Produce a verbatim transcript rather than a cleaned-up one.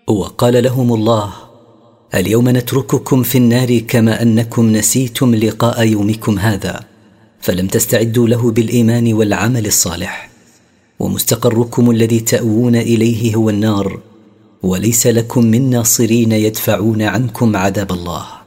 وقال لهم الله: اليوم نترككم في النار كما أنكم نسيتم لقاء يومكم هذا، فلم تستعدوا له بالإيمان والعمل الصالح، ومستقركم الذي تأوون إليه هو النار، وليس لكم من ناصرين يدفعون عنكم عذاب الله.